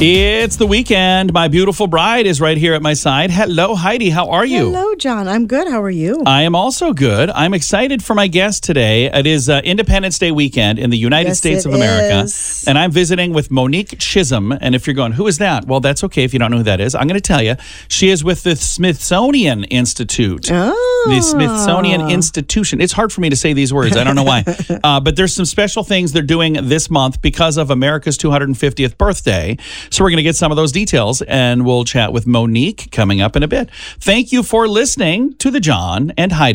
It's the weekend. My beautiful bride is right here at my side. Hello, Heidi. How are you? Hello, John. I'm good. How are you? I am also good. I'm excited for my guest today. It is Independence Day weekend in the United States of America. Is. And I'm visiting with Monique Chisholm. And if you're going, who is that? Well, that's okay if you don't know who that is. I'm going to tell you. She is with the Smithsonian Institute. Oh. The Smithsonian Institution. It's hard for me to say these words. I don't know why. But there's some special things they're doing this month because of America's 250th birthday. So we're going to get some of those details, and we'll chat with Monique coming up in a bit. Thank you for listening to the John and Heidi